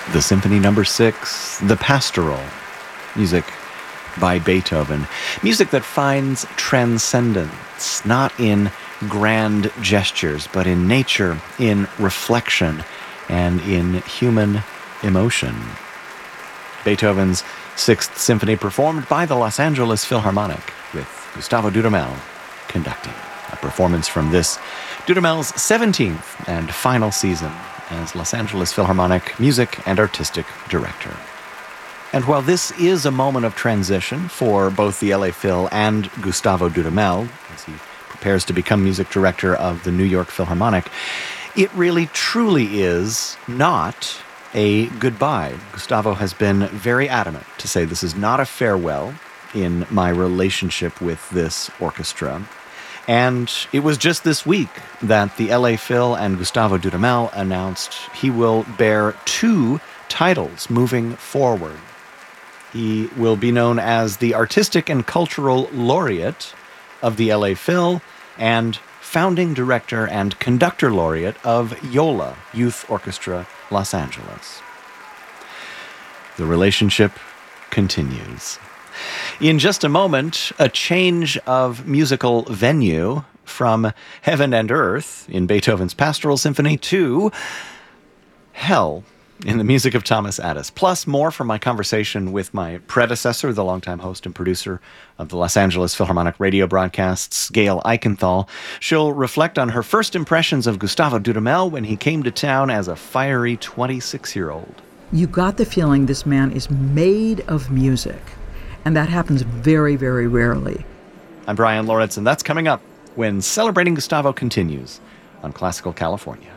The Symphony No. 6, The Pastoral, music by Beethoven. Music that finds transcendence, not in grand gestures, but in nature, in reflection, and in human emotion. Beethoven's Sixth Symphony performed by the Los Angeles Philharmonic, with Gustavo Dudamel conducting. A performance from this, Dudamel's 17th and final season as Los Angeles Philharmonic Music and Artistic Director. And while this is a moment of transition for both the LA Phil and Gustavo Dudamel, as he prepares to become music director of the New York Philharmonic, it really truly is not a goodbye. Gustavo has been very adamant to say this is not a farewell in my relationship with this orchestra. And it was just this week that the LA Phil and Gustavo Dudamel announced he will bear 2 titles moving forward. He will be known as the Artistic and Cultural Laureate of the LA Phil and Founding Director and Conductor Laureate of YOLA, Youth Orchestra Los Angeles. The relationship continues. In just a moment, a change of musical venue from heaven and earth in Beethoven's Pastoral Symphony to hell in the music of Thomas Adès. Plus, more from my conversation with my predecessor, the longtime host and producer of the Los Angeles Philharmonic radio broadcasts, Gail Eichenthal. She'll reflect on her first impressions of Gustavo Dudamel when he came to town as a fiery 26-year-old. You got the feeling this man is made of music. And that happens very, very rarely. I'm Brian Loritz, and that's coming up when Celebrating Gustavo continues on Classical California.